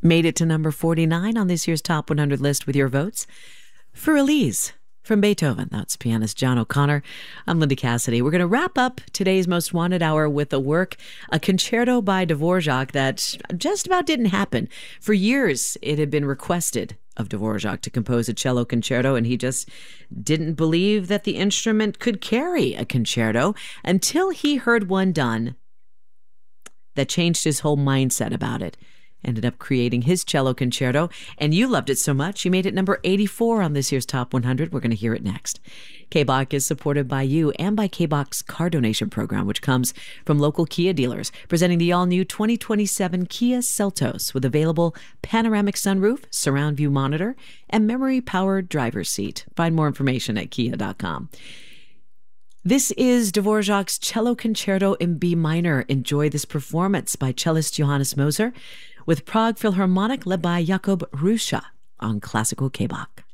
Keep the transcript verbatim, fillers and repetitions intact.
Made it to number forty-nine on this year's Top one hundred list with your votes for Elise from Beethoven. That's pianist John O'Connor. I'm Linda Cassidy. We're going to wrap up today's Most Wanted Hour with a work, a concerto by Dvorak that just about didn't happen. For years, it had been requested of Dvorak to compose a cello concerto, and he just didn't believe that the instrument could carry a concerto until he heard one done that changed his whole mindset about it. Ended up creating his cello concerto, and you loved it so much, you made it number eighty-four on this year's Top one hundred. We're going to hear it next. K B O C is supported by you and by K B O C's car donation program, which comes from local Kia dealers, presenting the all-new twenty twenty-seven Kia Seltos with available panoramic sunroof, surround view monitor, and memory-powered driver's seat. Find more information at kia dot com. This is Dvorak's Cello Concerto in B minor. Enjoy this performance by cellist Johannes Moser with Prague Philharmonic led by Jakub Ruscha on Classical K B O C.